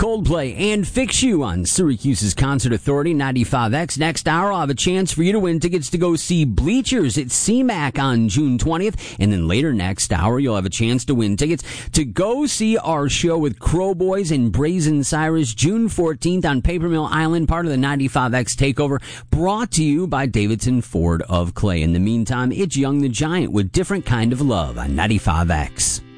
Coldplay and Fix You on Syracuse's Concert Authority 95X. Next hour, I'll have a chance for you to win tickets to go see Bleachers at CMAC on June 20th. And then later next hour, you'll have a chance to win tickets to go see our show with Crow Boys and Brazen Cyrus June 14th on Paper Mill Island, part of the 95X Takeover, brought to you by Davidson Ford of Clay. In the meantime, it's Young the Giant with Different Kind of Love on 95X.